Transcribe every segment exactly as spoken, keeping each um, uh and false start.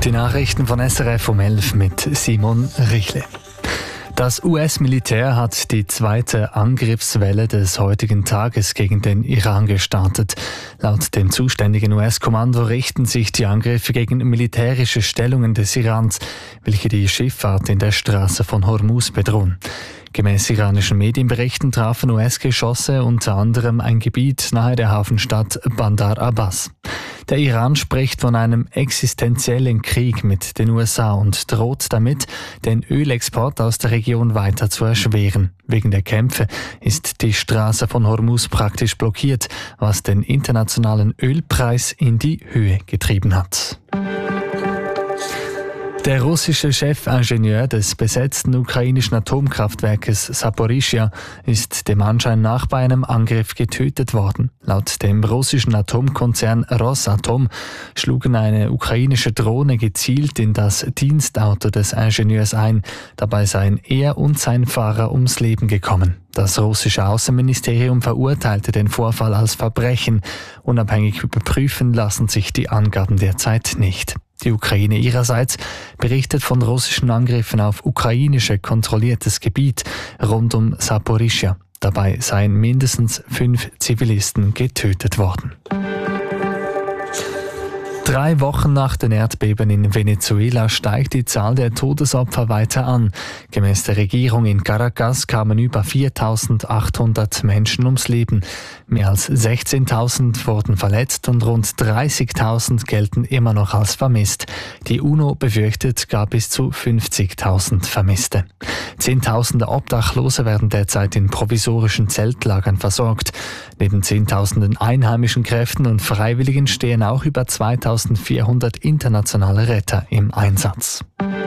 Die Nachrichten von S R F um elf mit Simon Richle. Das U S-Militär hat die zweite Angriffswelle des heutigen Tages gegen den Iran gestartet. Laut dem zuständigen U S-Kommando richten sich die Angriffe gegen militärische Stellungen des Irans, welche die Schifffahrt in der Straße von Hormuz bedrohen. Gemäß iranischen Medienberichten trafen U S-Geschosse unter anderem ein Gebiet nahe der Hafenstadt Bandar Abbas. Der Iran spricht von einem existenziellen Krieg mit den U S A und droht damit, den Ölexport aus der Region weiter zu erschweren. Wegen der Kämpfe ist die Straße von Hormuz praktisch blockiert, was den internationalen Ölpreis in die Höhe getrieben hat. Der russische Chefingenieur des besetzten ukrainischen Atomkraftwerkes Saporischschja ist dem Anschein nach bei einem Angriff getötet worden. Laut dem russischen Atomkonzern Rosatom schlugen eine ukrainische Drohne gezielt in das Dienstauto des Ingenieurs ein. Dabei seien er und sein Fahrer ums Leben gekommen. Das russische Außenministerium verurteilte den Vorfall als Verbrechen. Unabhängig überprüfen lassen sich die Angaben derzeit nicht. Die Ukraine ihrerseits berichtet von russischen Angriffen auf ukrainische kontrolliertes Gebiet rund um Saporischschja. Dabei seien mindestens fünf Zivilisten getötet worden. Drei Wochen nach den Erdbeben in Venezuela steigt die Zahl der Todesopfer weiter an. Gemäß der Regierung in Caracas kamen über viertausendachthundert Menschen ums Leben. Mehr als sechzehntausend wurden verletzt und rund dreißigtausend gelten immer noch als vermisst. Die UNO befürchtet gar bis zu fünfzigtausend Vermisste. Zehntausende Obdachlose werden derzeit in provisorischen Zeltlagern versorgt. Neben zehntausenden einheimischen Kräften und Freiwilligen stehen auch über zweitausendvierhundert internationale Retter im Einsatz.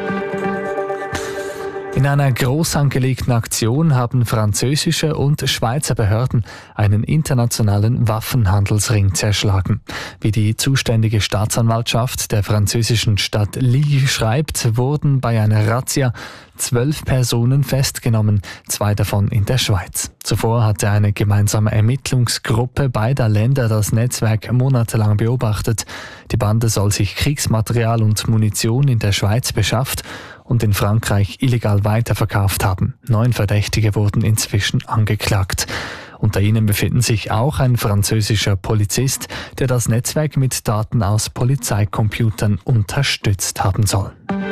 In einer groß angelegten Aktion haben französische und Schweizer Behörden einen internationalen Waffenhandelsring zerschlagen. Wie die zuständige Staatsanwaltschaft der französischen Stadt Lille schreibt, wurden bei einer Razzia zwölf Personen festgenommen, zwei davon in der Schweiz. Zuvor hatte eine gemeinsame Ermittlungsgruppe beider Länder das Netzwerk monatelang beobachtet. Die Bande soll sich Kriegsmaterial und Munition in der Schweiz beschafft und in Frankreich illegal weiterverkauft haben. Neun Verdächtige wurden inzwischen angeklagt. Unter ihnen befinden sich auch ein französischer Polizist, der das Netzwerk mit Daten aus Polizeicomputern unterstützt haben soll.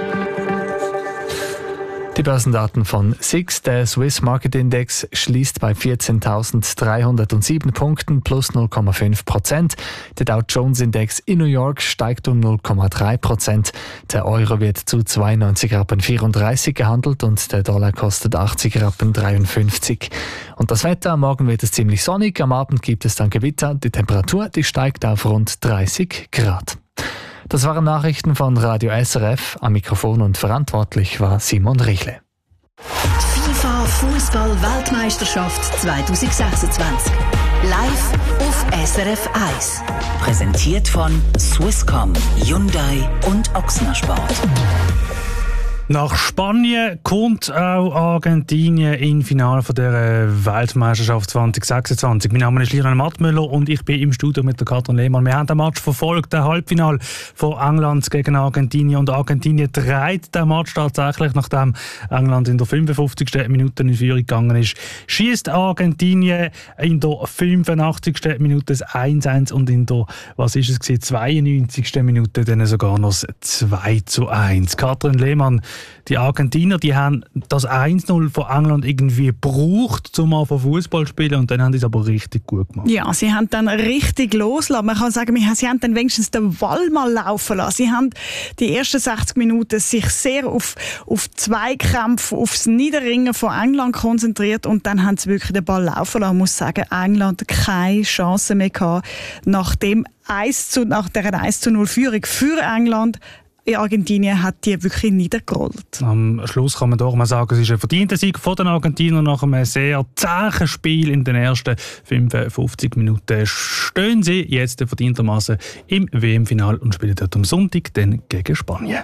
Die Börsendaten von S I X, der Swiss Market Index, schließt bei vierzehntausenddreihundertsieben Punkten plus null Komma fünf Prozent. Der Dow Jones Index in New York steigt um null Komma drei Prozent. Der Euro wird zu zweiundneunzig Rappen vierunddreißig gehandelt und der Dollar kostet achtzig Rappen dreiundfünfzig. Und das Wetter, morgen wird es ziemlich sonnig, am Abend gibt es dann Gewitter. Die Temperatur, die steigt auf rund dreißig Grad. Das waren Nachrichten von Radio S R F. Am Mikrofon und verantwortlich war Simon Richle. Die FIFA Fußball-Weltmeisterschaft zwanzig sechsundzwanzig. Live auf S R F eins. Präsentiert von Swisscom, Hyundai und Ochsner Sport. Nach Spanien kommt auch Argentinien im Finale von der Weltmeisterschaft zwanzig sechsundzwanzig. Mein Name ist Liran Mattmüller und ich bin im Studio mit der Katrin Lehmann. Wir haben den Match verfolgt, das Halbfinale von England gegen Argentinien. Und Argentinien dreht den Match tatsächlich, nachdem England in der fünfundfünfzigsten Minute in Führung gegangen ist. Schießt Argentinien in der fünfundachtzigsten Minute das eins eins und in der, was ist es gewesen, zweiundneunzigsten Minute dann sogar noch das zwei zu eins. Katrin Lehmann, die Argentinier, die haben das eins null von England irgendwie gebraucht, um auf Fußball zu spielen, und dann haben sie es aber richtig gut gemacht. Ja, sie haben dann richtig losgelassen. Man kann sagen, sie haben dann wenigstens den Ball mal laufen lassen. Sie haben die ersten sechzig Minuten sich sehr auf, auf Zweikämpfe, aufs Niederringen von England konzentriert und dann haben sie wirklich den Ball laufen lassen. Ich muss sagen, England keine Chance mehr gehabt. Nach, dem eins zu, nach der eins zu null Führung für England in Argentinien hat die wirklich niedergerollt. Am Schluss kann man doch mal sagen, es ist ein verdienter Sieg von den Argentinern nach einem sehr zähen Spiel in den ersten fünfundfünfzig Minuten. Stehen sie jetzt verdientermaßen im W M-Final und spielen dort am Sonntag dann gegen Spanien.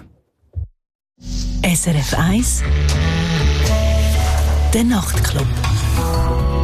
S R F eins Der Nachtclub.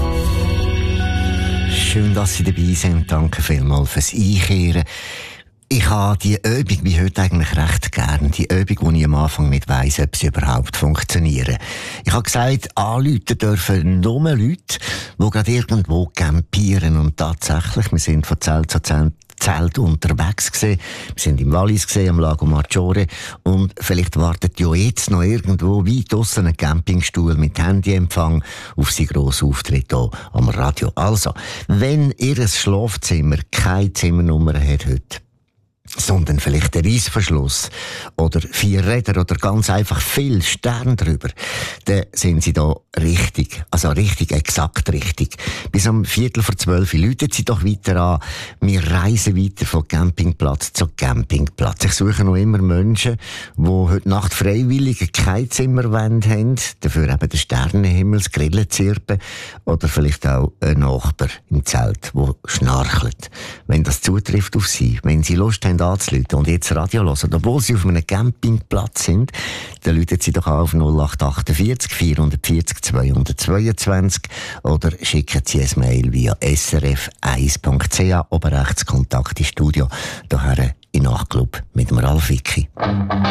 Schön, dass Sie dabei sind. Danke vielmals fürs Einkehren. Ich habe die Übung wie heute eigentlich recht gern. Die Übung, wo ich am Anfang nicht weiss, ob sie überhaupt funktionieren. Ich habe gesagt, anrufen dürfen nur Leute, die gerade irgendwo campieren. Und tatsächlich, wir sind von Zelt zu Zelt Zelt unterwegs gewesen. Wir sind im Wallis gewesen, am Lago Maggiore. Und vielleicht wartet ja jetzt noch irgendwo weit draussen ein Campingstuhl mit Handyempfang auf seinen grossen Auftritt hier am Radio. Also, wenn Ihr Schlafzimmer keine Zimmernummer hat heute, sondern vielleicht ein Reissverschluss oder vier Räder oder ganz einfach viel Stern drüber, dann sind Sie da richtig, also richtig, exakt richtig. Bis um Viertel vor zwölf läuten Sie doch weiter an. Wir reisen weiter von Campingplatz zu Campingplatz. Ich suche noch immer Menschen, die heute Nacht freiwillig keine Zimmerwände haben, dafür eben den Sternenhimmel, das Grillen zirpen oder vielleicht auch ein Nachbar im Zelt, der schnarchelt. Wenn das zutrifft auf Sie, wenn Sie Lust haben, anzuleuten und jetzt Radio hören, obwohl Sie auf einem Campingplatz sind, dann läuten Sie doch auf null acht achtundvierzig vierhundertvierzig zweihundertzweiundzwanzig oder schicken Sie ein Mail via s r f eins punkt c a, oben rechts Kontakt ins Studio, daher in Nachtclub mit dem Ralf Wicki.